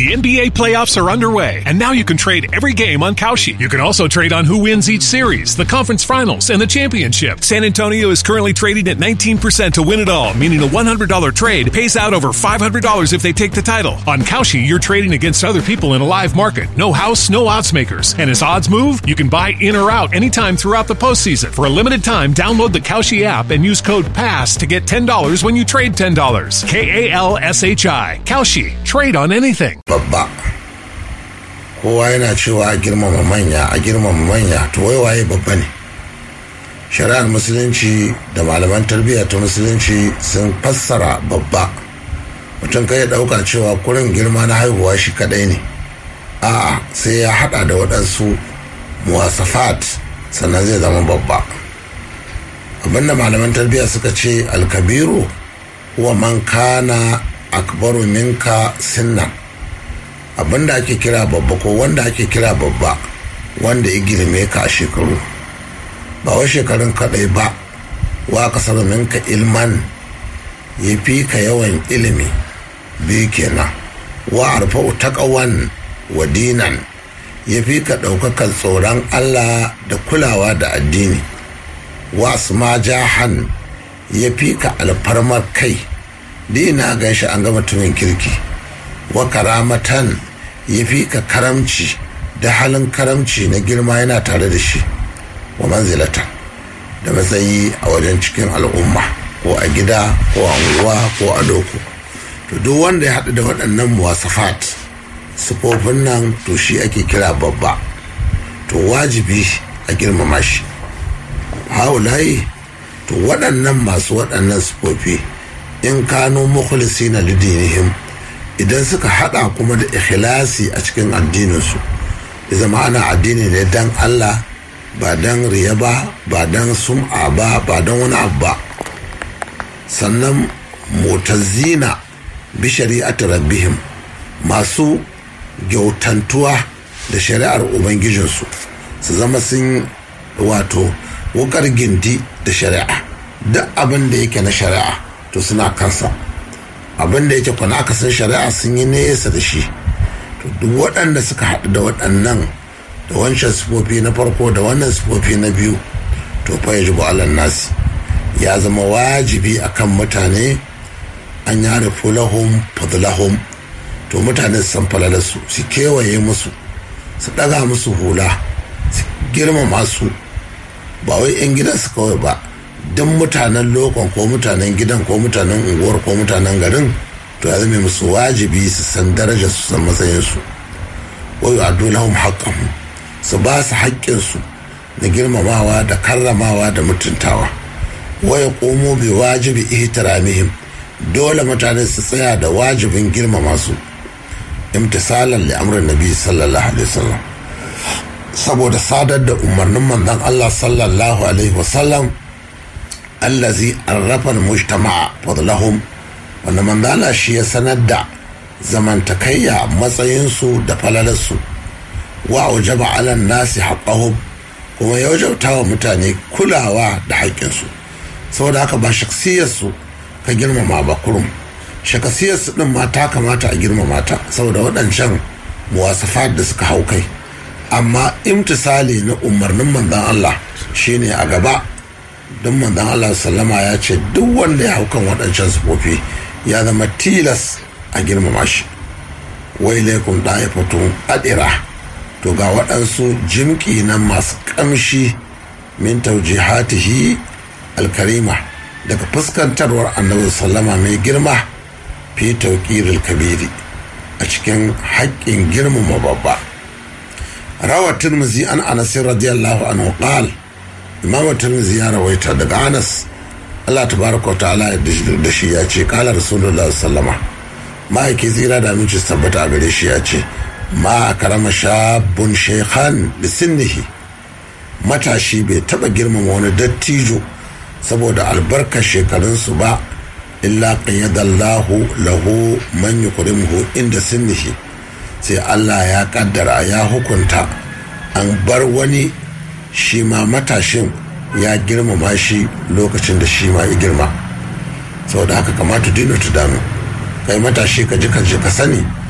The NBA playoffs are underway, and now you can trade every game on Kalshi. You can also trade on who wins each series, the conference finals, and the championship. San Antonio is currently trading at 19% to win it all, meaning a $100 trade pays out over $500 if they take the title. On Kalshi, you're trading against other people in a live market. No house, no odds makers. And as odds move, you can buy in or out anytime throughout the postseason. For a limited time, download the Kalshi app and use code PASS to get $10 when you trade $10. KALSHI. Kalshi. Trade on anything. Babba. Kowa yana cewa a girmama manya, to wai waye babba ne? Shari'ar Musulunci da malaman tarbiyya ta Musulunci sun fassara babba. Mutum kai ya ɗauka cewa kurin girma na haihuwa shi kaɗai ne. A'a, sai ya haɗa da waɗansu muwasafat sannan zai zama babba. Abinda malaman tarbiyya suka ce alkabiru huwa man kana akbaru minka sinnan. Abinda ake kira babba ko wanda ake kira babba wanda ya girme ka a shekaru, ba wai shekarun kadai ba, wa kasar minka ilman, ya fi ka yawan ilimi, biyu kenan, wa arfa'u taqwan wa dinan, ya fi ka ɗaukakar tsoron Allah da kulawa da addini, wa asma jahan, ya fi ka alfarmar kai, dina ganshi an ga mutumin kirki, wa karamatan, ya fi ka karamci da halin karamci na girma yana tare da shi, wa manzilatan, da matsayi a wajen cikin al'umma ko a gida ko a unguwa ko a doko. To duk wanda ya haɗu da waɗannan muwasafat sifofin nan, to shi ake kira babba, to wajibi a girmama shi. Haulayi, to waɗannan masu waɗannan sifofi in kano mukhlisina lidinihim, idan suka hada kuma da ikhlasi a cikin addininsu, ya zama ana addini ne dan Allah, ba dan riya ba dan sum'a ba dan wani abu ba. Sannan mutazina bi shari'ati rabbihim, masu gyautantuwa da shari'ar ubangijinsu, su zama sun wato wukar gindi da shari'a, duk abin da yake na shari'a to suna kansa, abin da yake kwana aka san shari'a sun yi nesa da shi. To duk waɗanda suka haɗu da waɗannan, da wancan sifofi na farko da wannan sifofi na biyu, to fa yajibu alan nasi, ya zama wajibi akan mutane an yarifu lahum fadlahum, to mutane su san falalarsu, su kewaye musu, su ɗaga musu hula, su girmama su, ba wai 'yan gidansu kawai ba, don mutanen lokon ko mutanen gidan ko mutanen unguwar ko mutanen garin, to ya zama musu wajibi su san darajar su, san matsayinsu. wai adu lahum haqqahum, su ba su haƙƙinsu na girmamawa da karramawa da mutuntawa. waya komo bi wajibi ihtiramihim, dole mutane su tsaya da wajibin girmama su, imtisalan li amrin nabi sallallahu alaihi wasallam, saboda sadar da umarnin manzon Allah sallallahu alaihi wasallam, allazi arrafa al-mujtama'a fadlahum, wanda manzala shi ya sanar da zamantakayya matsayinsu da falalarsu, wa aujaba ala nasi haqqahum, kuma ya wajabta wa mutane kulawa da haƙƙinsu. Saboda haka ba shaksiyarsu ka girmama ba kurum, shaksiyarsu din ma ta kamata a girmama ta saboda waɗancan muwasafat da suka hau kai, amma imtisali na umarnin manzon Allah shine a gaba. Don manzon Allah sallama ya ce duk wanda ya hau kan waɗancan sufofi ya zama tilas a girmama shi. wai laikun ɗaifatun adira, to ga waɗansu jimki na masu ƙamshi min taujihatihi alkarima, daga fuskantarwar annabi sallama mai girma, fi tauqiril kabiri, a cikin haƙƙin girmama babba. Rawar Tirmidhi an Anas radiyallahu anhu qala, Imam Tirmidhi ya rawaita daga Anas, Allah tabaraka wa ta'ala da shi ya ce, qala Rasulullah sallama, ma'aiki tsira da aminci tabbata a gare shi ya ce, ma karama shabun shaykhan li sinnihi, matashi bai taba girmama wani dattijo saboda albarkar shekarunsu ba, illa qayyadallahu lahu man yukrimuhu inda sinnihi, sai Allah ya kaddara ya hukunta an bar wani shi ma matashin ya girmama shi lokacin da shi ma ya girma. Saboda haka kamata dino ta dano, kai matashi ka ji ka sani